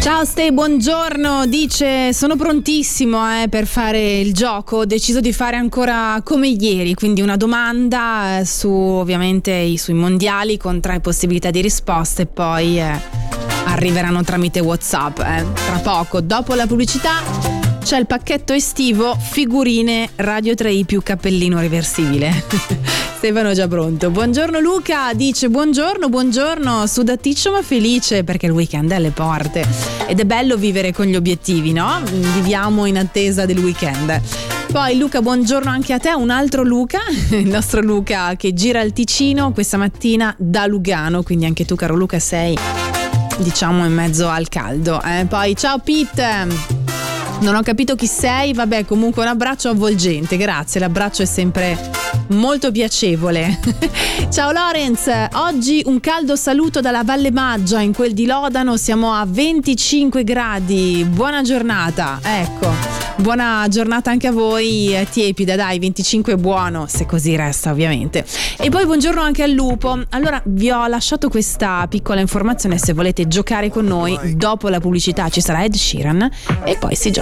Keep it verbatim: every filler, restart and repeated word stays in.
Ciao Ste, buongiorno, dice sono prontissimo eh, per fare il gioco, ho deciso di fare ancora come ieri, quindi una domanda eh, su ovviamente i, sui mondiali con tre possibilità di risposte e poi eh, arriveranno tramite WhatsApp eh. Tra poco, dopo la pubblicità, c'è il pacchetto estivo figurine Radio tre i più cappellino reversibile. Stefano è già pronto. Buongiorno Luca, dice buongiorno, buongiorno, sudaticcio ma felice perché il weekend è alle porte ed è bello vivere con gli obiettivi, no? Viviamo in attesa del weekend. Poi Luca, buongiorno anche a te, un altro Luca, il nostro Luca che gira il Ticino questa mattina da Lugano, quindi anche tu caro Luca sei diciamo in mezzo al caldo. Eh? Poi ciao Pete. Non ho capito chi sei, vabbè comunque un abbraccio avvolgente, grazie, l'abbraccio è sempre molto piacevole. Ciao Lorenz, oggi un caldo saluto dalla Valle Maggia, in quel di Lodano siamo a venticinque gradi, buona giornata, ecco, buona giornata anche a voi, tiepida dai, venticinque è buono, se così resta ovviamente. E poi buongiorno anche al Lupo, allora vi ho lasciato questa piccola informazione se volete giocare con noi, dopo la pubblicità ci sarà Ed Sheeran e poi si gioca.